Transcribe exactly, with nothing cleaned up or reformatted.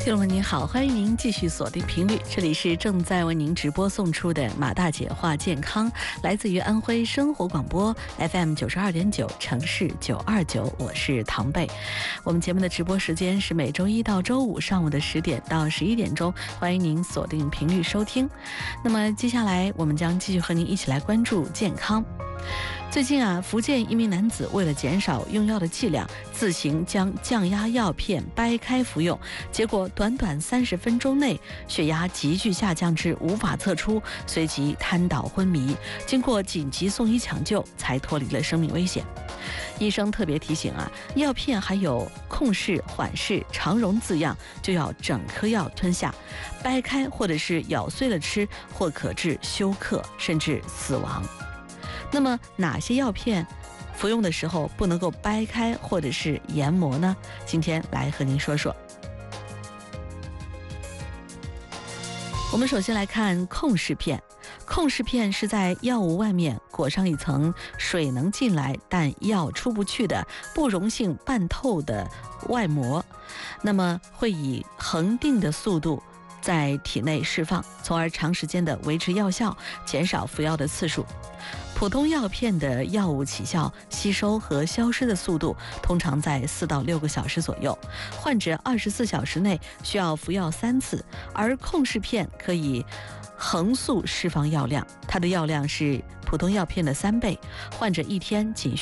听众们您好，欢迎您继续锁定频率，这里是正在为您直播送出的马大姐话健康，来自于安徽生活广播 F M 九十二点九城市九二九，我是唐贝。我们节目的直播时间是每周一到周五上午的十点到十一点钟，欢迎您锁定频率收听。那么接下来我们将继续和您一起来关注健康。最近啊，福建一名男子为了减少用药的剂量，自行将降压药片掰开服用，结果短短三十分钟内，血压急剧下降至无法测出，随即瘫倒昏迷，经过紧急送医抢救，才脱离了生命危险。医生特别提醒啊，药片还有控释、缓释、肠溶字样，就要整颗药吞下，掰开或者是咬碎了吃，或可致休克甚至死亡。那么哪些药片服用的时候不能够掰开或者是研磨呢？今天来和您说说。我们首先来看控释片。控释片是在药物外面裹上一层水能进来但药出不去的不溶性半透的外膜，那么会以恒定的速度在体内释放，从而长时间的维持药效，减少服药的次数。普通药片的药物起效、吸收和消失的速度通常在四到六个小时左右，患者二十四小时内需要服药三次，而控释片可以横速释放药量，它的药量是普通药片的三倍，患者一天仅需